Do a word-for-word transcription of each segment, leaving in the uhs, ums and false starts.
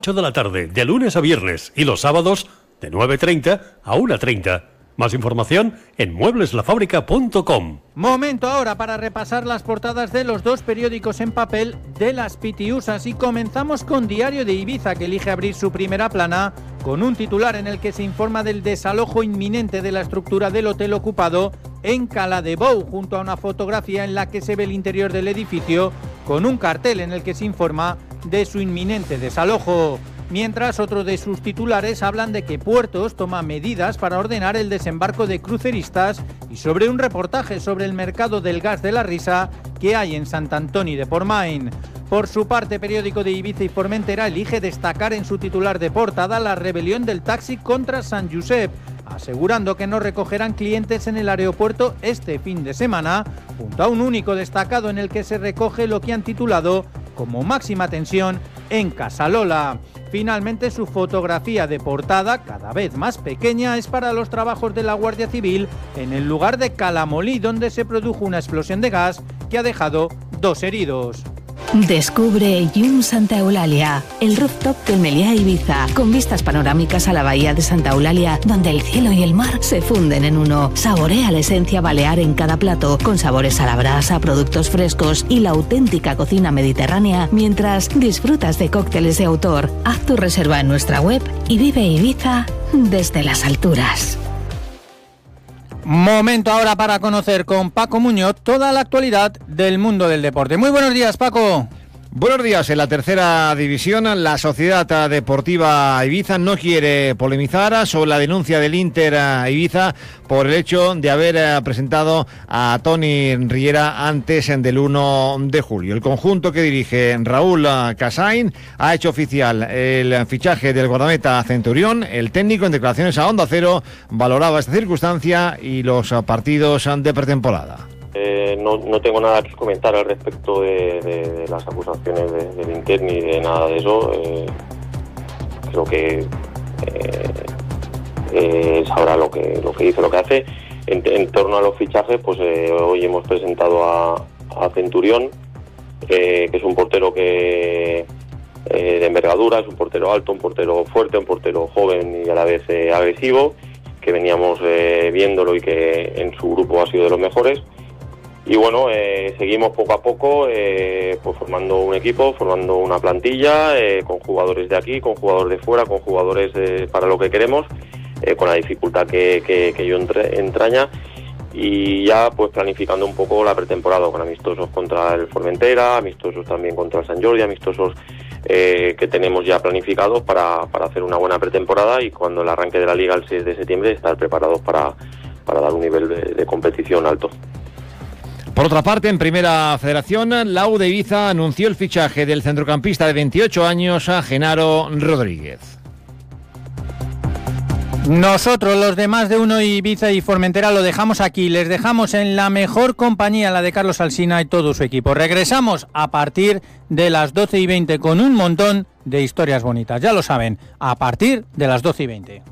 ocho de la tarde, de lunes a viernes, y los sábados de nueve y treinta a una y treinta. Más información en muebles la fábrica punto com. Momento ahora para repasar las portadas de los dos periódicos en papel de las Pitiusas, y comenzamos con Diario de Ibiza, que elige abrir su primera plana con un titular en el que se informa del desalojo inminente de la estructura del hotel ocupado en Cala de Bou, junto a una fotografía en la que se ve el interior del edificio con un cartel en el que se informa de su inminente desalojo. Mientras, otro de sus titulares hablan de que Puertos toma medidas para ordenar el desembarco de cruceristas y sobre un reportaje sobre el mercado del gas de la risa que hay en Sant Antoni de Portmany. Por su parte, Periódico de Ibiza y Formentera elige destacar en su titular de portada la rebelión del taxi contra Sant Josep, asegurando que no recogerán clientes en el aeropuerto este fin de semana, junto a un único destacado en el que se recoge lo que han titulado como máxima tensión en Casalola. Finalmente, su fotografía de portada, cada vez más pequeña, es para los trabajos de la Guardia Civil en el lugar de Calamolí, donde se produjo una explosión de gas que ha dejado dos heridos. Descubre Yum Santa Eulalia, el rooftop del Meliá Ibiza, con vistas panorámicas a la bahía de Santa Eulalia, donde el cielo y el mar se funden en uno. Saborea la esencia balear en cada plato, con sabores a la brasa, productos frescos y la auténtica cocina mediterránea, mientras disfrutas de cócteles de autor. Haz tu reserva en nuestra web y vive Ibiza desde las alturas. Momento ahora para conocer con Paco Muñoz toda la actualidad del mundo del deporte. Muy buenos días, Paco. Buenos días. En la tercera división, la Sociedad Deportiva Ibiza no quiere polemizar sobre la denuncia del Inter Ibiza por el hecho de haber presentado a Toni Riera antes del uno de julio. El conjunto que dirige Raúl Casain ha hecho oficial el fichaje del guardameta Centurión. El técnico, en declaraciones a Onda Cero, valoraba esta circunstancia y los partidos de pretemporada. Eh, no, no tengo nada que comentar al respecto de, de, de las acusaciones de, del Inter ni de nada de eso. Eh, creo que eh, eh, sabrá lo que lo que dice, lo que hace. En, en torno a los fichajes, pues eh, hoy hemos presentado a, a Centurión, eh, que es un portero que eh, de envergadura, es un portero alto, un portero fuerte, un portero joven y a la vez eh, agresivo, que veníamos eh, viéndolo y que en su grupo ha sido de los mejores. Y bueno, eh, seguimos poco a poco eh, pues formando un equipo, formando una plantilla, eh, con jugadores de aquí, con jugadores de fuera, con jugadores eh, para lo que queremos, eh, con la dificultad que, que, que ello entre, entraña, y ya pues planificando un poco la pretemporada con amistosos contra el Formentera, amistosos también contra el Sant Jordi, amistosos eh, que tenemos ya planificados para, para hacer una buena pretemporada y cuando el arranque de la Liga el seis de septiembre estar preparados para, para dar un nivel de, de competición alto. Por otra parte, en Primera Federación, la U de Ibiza anunció el fichaje del centrocampista de veintiocho años, a Genaro Rodríguez. Nosotros, los demás de Uno Ibiza y Formentera, lo dejamos aquí. Les dejamos en la mejor compañía, la de Carlos Alsina y todo su equipo. Regresamos a partir de las doce y veinte con un montón de historias bonitas. Ya lo saben, a partir de las doce y veinte.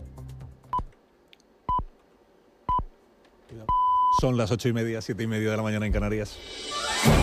Son las ocho y media, siete y media de la mañana en Canarias.